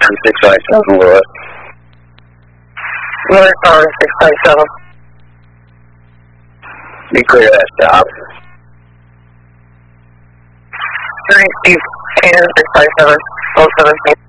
657 Lewis. Lewis on 657. Be clear of that stop. 3 Steve, 657, 017.